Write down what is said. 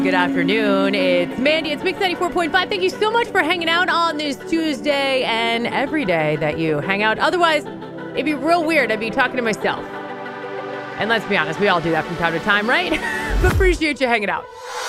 Good afternoon. It's Mandy. It's Mix 94.5. Thank you so much for hanging out on this Tuesday and every day that you hang out. Otherwise, it'd be real weird. I'd be talking to myself. And let's be honest, we all do that from time to time, right? But appreciate you hanging out.